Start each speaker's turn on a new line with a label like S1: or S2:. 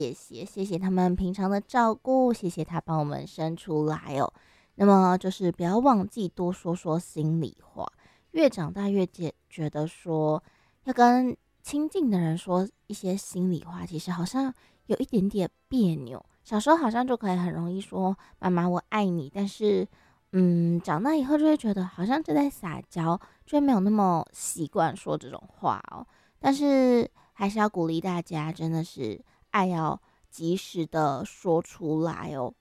S1: 谢谢他们平常的照顾，谢谢他帮我们生出来哦。那么就是不要忘记多说说心里话，越长大越觉得说要跟亲近的人说一些心里话，其实好像有一点点别扭。小时候好像就可以很容易说妈妈我爱你，但是长大以后就会觉得好像就在撒娇，就没有那么习惯说这种话哦。但是还是要鼓励大家，真的是爱要及时的说出来哦，